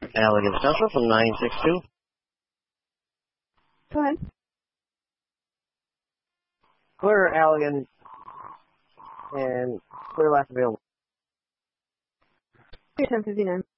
Allegan Central from 962. Go ahead. Clear Allegan and clear last available. 1059.